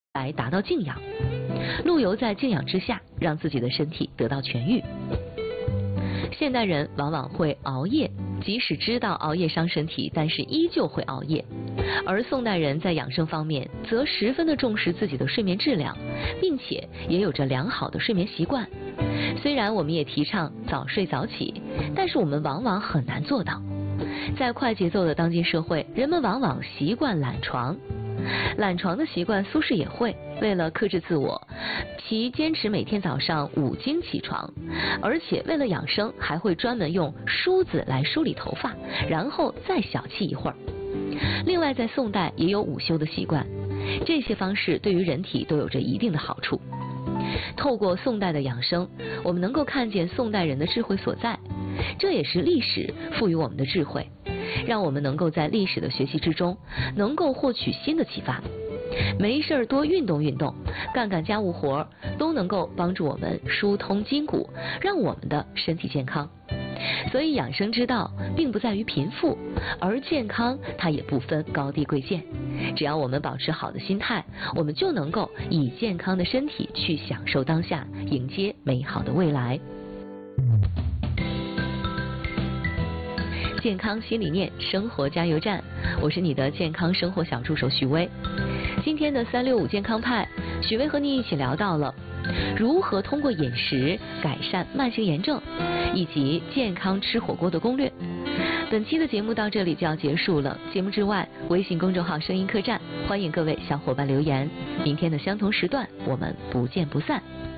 来达到静养。陆游在静养之下，让自己的身体得到痊愈。现代人往往会熬夜，即使知道熬夜伤身体，但是依旧会熬夜。而宋代人在养生方面则十分的重视自己的睡眠质量，并且也有着良好的睡眠习惯。虽然我们也提倡早睡早起，但是我们往往很难做到。在快节奏的当今社会，人们往往习惯懒床。懒床的习惯，苏轼也会。为了克制自我，其坚持每天早上5更起床，而且为了养生，还会专门用梳子来梳理头发，然后再小憩一会儿。另外，在宋代也有午休的习惯，这些方式对于人体都有着一定的好处。透过宋代的养生，我们能够看见宋代人的智慧所在，这也是历史赋予我们的智慧，让我们能够在历史的学习之中，能够获取新的启发。没事多运动运动，干干家务活，都能够帮助我们疏通筋骨，让我们的身体健康。所以养生之道并不在于贫富，而健康它也不分高低贵贱。只要我们保持好的心态，我们就能够以健康的身体去享受当下，迎接美好的未来。健康新理念，生活加油站，我是你的健康生活小助手许薇。今天的365健康派，许薇和你一起聊到了如何通过饮食改善慢性炎症，以及健康吃火锅的攻略。本期的节目到这里就要结束了，节目之外，微信公众号声音客栈，欢迎各位小伙伴留言。明天的相同时段，我们不见不散。